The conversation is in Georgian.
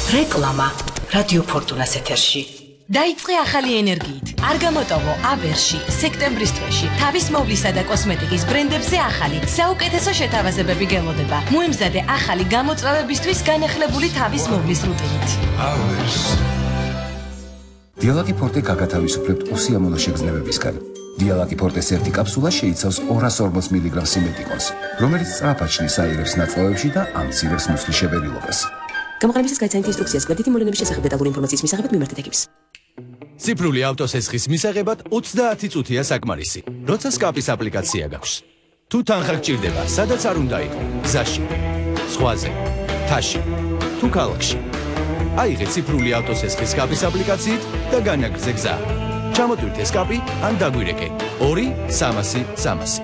რეკლამა რადიო ფორტუნას ეთერში. დაიწყე ახალი ენერგიით. არ გამოტოვო აბერში, სექტემბრის თვეში. თავის მოვლისა და კოსმეტიკის ბრენდებზე ახალი, საუკეთესო შეთავაზებები გელოდება. მოემზადე ახალი გამოწვევებისთვის განახლებული თავის მოვლის რუტინით. დიალაკი ფორტე გაგათავისუფლებთ უსიამოვნო შეგრძნებებისგან. დიალაკი ფორტეს ერთი კაფსულა შეიცავს 240 მგ სიმეტიკონს, რომელიც სწრაფად აირებს ნაწლავებში და ამცირებს მუცლის შეფერილობას. გამოყენებისას გაიცანით ინსტრუქციას გვერდითი მოვლენების შესახებ დეტალური ინფორმაციის მისაღებად მიმართეთ ექიმს. ციფრული ავტოსესხის მისაღებად 20 წუთია საკმარისი. როცა სკაპის აპლიკაცია გაქვს. თუ თანხა გჭირდება, სადაც არ უნდა იყო, გზაში, ზღვაზე, მთაში, თუ ქალაქში. აიღე ციფრული ავტოსესხის სკაპის აპლიკაციით და განაგრძე გზა. ჩამოტვირთე სკაპი ან დაგვირეკე 2-300-300.